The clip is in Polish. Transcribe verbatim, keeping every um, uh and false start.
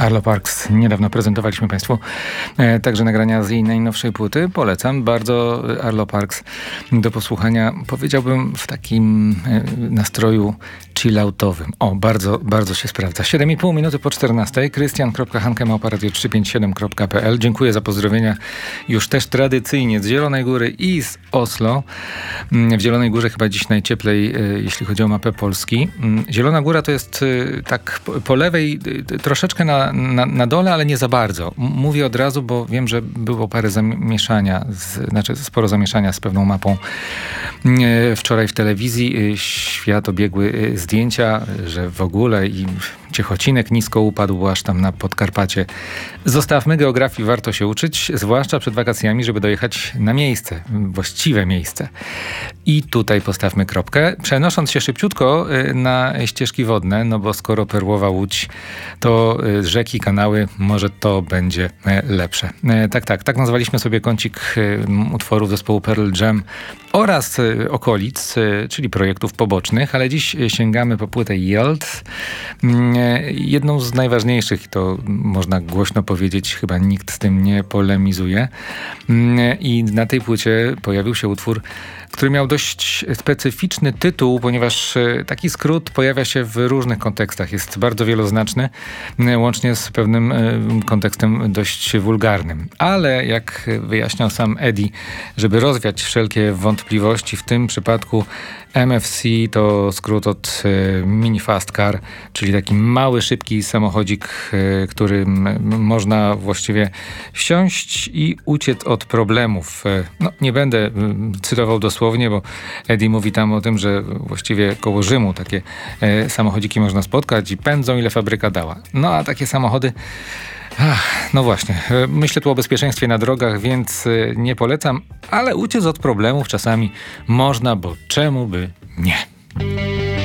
Arlo Parks. Niedawno prezentowaliśmy Państwu e, także nagrania z jej najnowszej płyty. Polecam bardzo Arlo Parks do posłuchania, powiedziałbym, w takim e, nastroju chilloutowym. O, bardzo, bardzo się sprawdza. siedem i pół minuty po czternastej. Krystian kropka hanke małpa radio trzysta pięćdziesiąt siedem kropka p l. Dziękuję za pozdrowienia już też tradycyjnie z Zielonej Góry i z Oslo. W Zielonej Górze chyba dziś najcieplej, e, jeśli chodzi o mapę Polski. Zielona Góra to jest e, tak po, po lewej e, troszeczkę na Na, na dole, ale nie za bardzo. Mówię od razu, bo wiem, że było parę zamieszania, z, znaczy sporo zamieszania z pewną mapą e, wczoraj w telewizji. E, świat obiegły e, zdjęcia, że w ogóle i Ciechocinek nisko upadł aż tam na Podkarpacie. Zostawmy, geografii warto się uczyć, zwłaszcza przed wakacjami, żeby dojechać na miejsce, właściwe miejsce. I tutaj postawmy kropkę, przenosząc się szybciutko na ścieżki wodne, no bo skoro Perłowa Łódź, to rzeki, kanały, może to będzie lepsze. Tak, tak, tak nazwaliśmy sobie kącik utworów zespołu Pearl Jam oraz okolic, czyli projektów pobocznych, ale dziś sięgamy po płytę Yield. Jedną z najważniejszych, to można głośno powiedzieć, chyba nikt z tym nie polemizuje. I na tej płycie pojawił się utwór, który miał dość specyficzny tytuł, ponieważ taki skrót pojawia się w różnych kontekstach. Jest bardzo wieloznaczny, łącznie z pewnym kontekstem dość wulgarnym. Ale jak wyjaśniał sam Eddie, żeby rozwiać wszelkie wątpliwości, w tym przypadku M F C to skrót od Mini Fast Car, czyli taki mały, szybki samochodzik, którym można właściwie wsiąść i uciec od problemów. No, nie będę cytował dosłownie, bo Eddie mówi tam o tym, że właściwie koło Rzymu takie samochodziki można spotkać i pędzą, ile fabryka dała. No a takie samochody... Ach, no właśnie, myślę tu o bezpieczeństwie na drogach, więc nie polecam, ale uciec od problemów czasami można, bo czemu by nie?